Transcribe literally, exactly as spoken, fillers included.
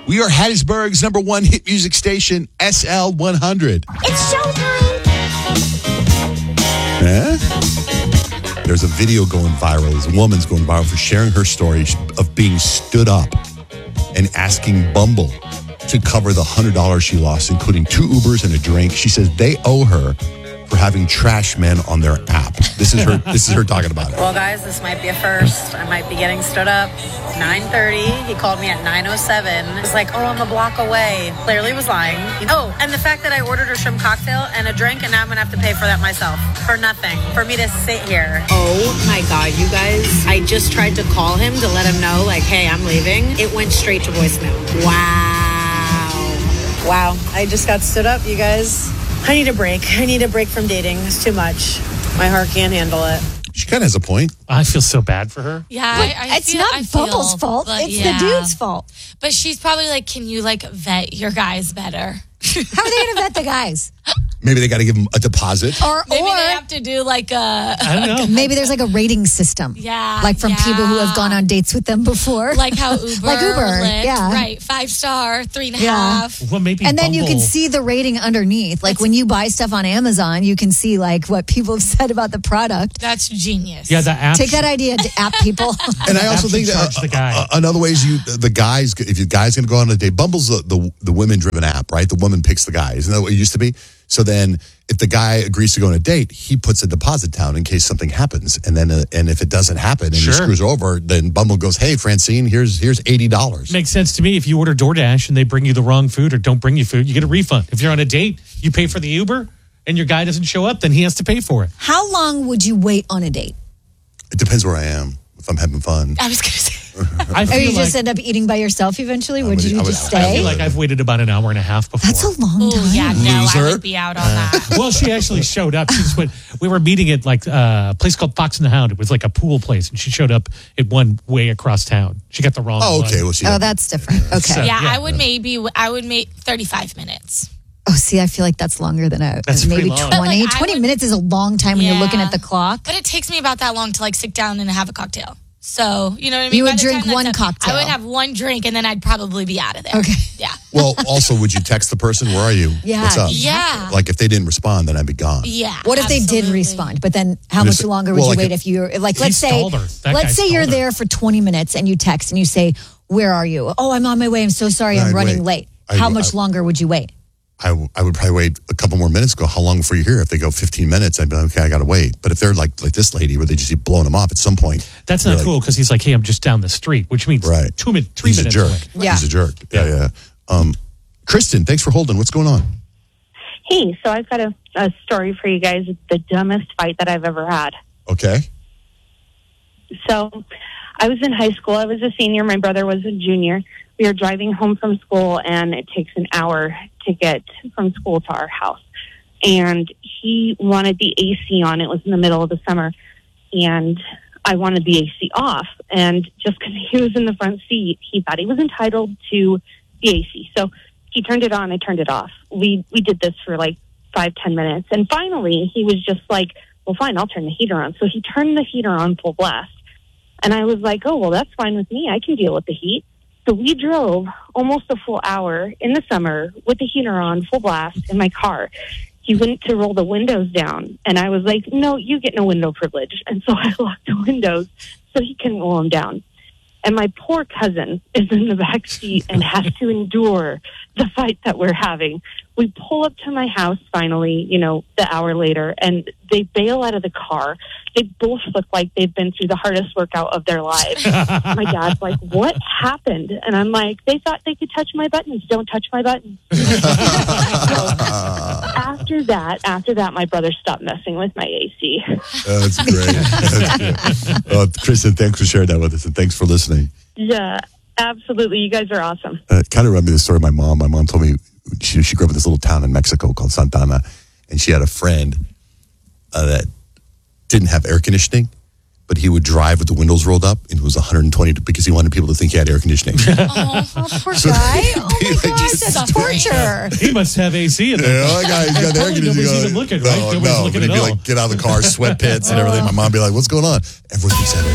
We are Hattiesburg's number one hit music station, S L one hundred. It's showtime. Eh? There's a video going viral. There's a woman's going viral for sharing her story of being stood up and asking Bumble to cover the one hundred dollars she lost, including two Ubers and a drink. She says they owe her for having trash men on their app. This is her This is her talking about it. Well, guys, this might be a first. I might be getting stood up. nine thirty. He called me at nine oh seven. It's like, oh, I'm a block away. Clearly was lying. Oh, and the fact that I ordered a shrimp cocktail and a drink, and now I'm going to have to pay for that myself. For nothing. For me to sit here. Oh, my God, you guys. I just tried to call him to let him know, like, hey, I'm leaving. It went straight to voicemail. Wow. Wow. I just got stood up, you guys. I need a break. I need a break from dating. It's too much. My heart can't handle it. She kind of has a point. I feel so bad for her. Yeah, I, I it's feel, not I feel, Bumble's fault. but It's yeah. the dude's fault. But she's probably like, can you like vet your guys better? How are they going to vet the guys? Maybe they got to give them a deposit. Or, Maybe or they have to do like a... I don't know. maybe there's like a rating system. Yeah, Like from yeah. people who have gone on dates with them before. Like how Uber, Like Uber, Lyft, yeah. right? Five star, three and a Yeah. half. Well, maybe And then you can Bumble- see the rating underneath. Like when you buy stuff on Amazon, you can see like what people have said about the product. That's genius. Yeah, the app. Take that idea to app people. And I also App think should that charge the uh, guy. uh, another way is you the guys if your guy's going to go on a date. Bumble's the, the the women driven app, right? The woman picks the guy. Isn't that what it used to be? So then, if the guy agrees to go on a date, he puts a deposit down in case something happens. And then, uh, and if it doesn't happen and Sure. he screws over, then Bumble goes, "Hey, Francine, here's here's eighty dollars." Makes sense to me. If you order DoorDash and they bring you the wrong food or don't bring you food, you get a refund. If you're on a date, you pay for the Uber and your guy doesn't show up, then he has to pay for it. How long would you wait on a date? It depends where I am. If I'm having fun, I was going to say. I Or feel you like, just end up eating by yourself eventually? Would would- you I would- just I I stay? feel like I've waited about an hour and a half before. That's a long Oh, time. yeah, no, Loser. I would be out on that. Well, she actually showed up. She just went, we were meeting at like uh, a place called Fox and the Hound. It was like a pool place, and she showed up at one way across town. She got the wrong oh, one. okay. Well, see, Oh, that's different. Okay. So- Yeah, Yeah. I would maybe, I would make thirty-five minutes. Oh, see, I feel like that's longer than a That's maybe pretty long. twenty. But, like, I twenty would- minutes is a long time when you're looking Yeah. at the clock. But it takes me about that long to like sit down and have a cocktail. So, you know what I mean? You would By the drink time one that's up, cocktail. I would have one drink and then I'd probably be out of there. Okay. Yeah. well, also, would you text the person? Where are you? Yeah. What's up? Yeah. Like if they didn't respond, then I'd be gone. Yeah. What if they did absolutely. respond? But then how But much if- longer would well, you like wait if- if you're like, He let's say, stalled her. That let's guy say you're stalled her. there for twenty minutes and you text and you say, where are you? Oh, I'm on my way. I'm so sorry. I'm I'd running wait. late. I- How much I- longer would you wait? I, I would probably wait a couple more minutes. Go, how long before you're here? If they go fifteen minutes, I'd be like, okay, I got to wait. But if they're like like this lady, where they just keep blowing them off, at some point, That's you're not like, cool because he's like, hey, I'm just down the street, which means Right. two minutes, three He's a minutes jerk. away. Yeah. He's a jerk. Yeah, yeah. Um, Kristen, thanks for holding. What's going on? Hey, so I've got a, a story for you guys. It's the dumbest fight that I've ever had. Okay. So I was in high school. I was a senior. My brother was a junior. We were driving home from school, and it takes an hour to get from school to our house. And he wanted the A C on. It was in the middle of the summer. And I wanted the A C off. And just because he was in the front seat, he thought he was entitled to the A C. So he turned it on. I turned it off. We we did this for like five, ten minutes. And finally, he was just like, well, fine, I'll turn the heater on. So he turned the heater on full blast. And I was like, oh, well, that's fine with me. I can deal with the heat. So we drove almost a full hour in the summer with the heater on full blast in my car. He went to roll the windows down, and I was like, no, you get no window privilege. And so I locked the windows so he couldn't roll them down. And my poor cousin is in the back seat and has to endure the fight that we're having. We pull up to my house finally, you know, the hour later, and they bail out of the car. They both look like they've been through the hardest workout of their lives. My dad's like, what happened? And I'm like, they thought they could touch my buttons. Don't touch my buttons. After that, after that, my brother stopped messing with my A C. That's great. That's great. Uh, Kristen, thanks for sharing that with us, and thanks for listening. Yeah, absolutely. You guys are awesome. Uh, it kind of reminded me of the story of my mom. My mom told me she, she grew up in this little town in Mexico called Santana, and she had a friend uh, that didn't have air conditioning, but he would drive with the windows rolled up, and it was one hundred twenty because he wanted people to think he had air conditioning. Oh, poor guy. Oh, my Like, gosh, he's that's suffering. torture. He must have A C in Yeah, there. that guy, he's got the air Probably conditioning. nobody's on. even looking, right? No, Nobody's no, looking but he'd at be all. like, get out of the car, sweat pits and everything. My mom would be like, what's going on? Everyone thinks I have air